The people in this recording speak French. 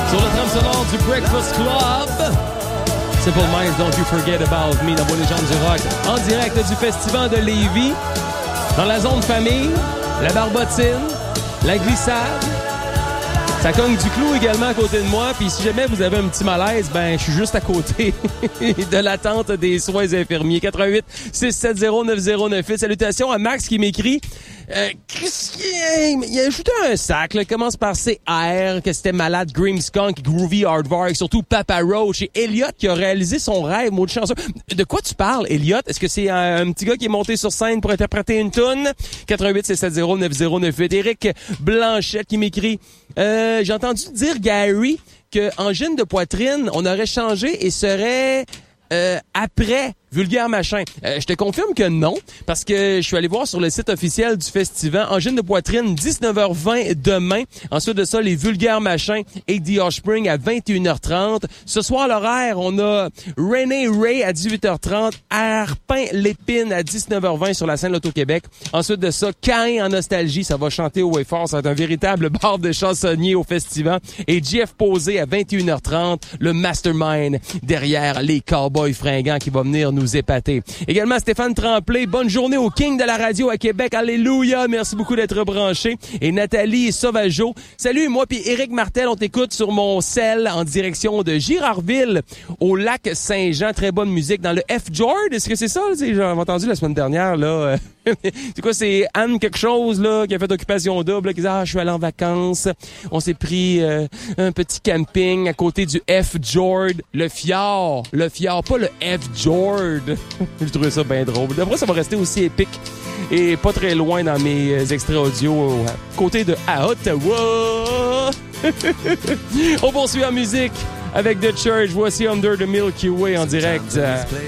Sur le trame sonore du Breakfast Club. Simple Minds, Don't You Forget About Me, dans vos légendes du rock. En direct du Festival de Lévis. Dans la zone famille, la barbotine, la glissade. Ça cogne du clou également à côté de moi. Puis si jamais vous avez un petit malaise, ben je suis juste à côté de l'attente des soins infirmiers. 88 670 9098. Salutations à Max qui m'écrit. Il a ajouté un sac, là, commence par CR, que c'était malade, Grimskunk, Groovy, Hardvark, surtout Papa Roach et Elliot qui a réalisé son rêve, mot de chanceux. De quoi tu parles, Elliot? Est-ce que c'est un petit gars qui est monté sur scène pour interpréter une toune? 88 670 9098. Éric Blanchette qui m'écrit, j'ai entendu dire, Gary, que angine de poitrine, on aurait changé et serait après Vulgaire Machin. Je te confirme que non, parce que je suis allé voir sur le site officiel du festival. Angine de poitrine, 19h20 demain. Ensuite de ça, les Vulgaires Machins et The Offspring à 21h30. Ce soir, l'horaire, on a René Ray à 18h30, Arpin Lépine à 19h20 sur la scène L'Auto-Québec. Ensuite de ça, Cain en nostalgie, ça va chanter au fort. Ça va être un véritable bar de chansonniers au festival. Et Jeff Posé à 21h30, le mastermind derrière les Cowboys fringants qui va venir nous épater. Également, Stéphane Tremblay, bonne journée au King de la radio à Québec. Alléluia, merci beaucoup d'être branché. Et Nathalie Sauvageau, salut, moi puis Éric Martel, on t'écoute sur mon cell en direction de Girardville, au lac Saint-Jean. Très bonne musique dans le F-Jord. Est-ce que c'est ça? J'ai entendu la semaine dernière, là. C'est quoi, c'est Anne quelque chose, là, qui a fait occupation double, là, qui disait, je suis allé en vacances. On s'est pris un petit camping à côté du F-Jord. Le fjord, pas le F-Jord. J'ai trouvé ça bien drôle. D'après, ça va rester aussi épique et pas très loin dans mes extraits audio à côté de à Ottawa. On poursuit en musique avec The Church. Voici Under the Milky Way en direct.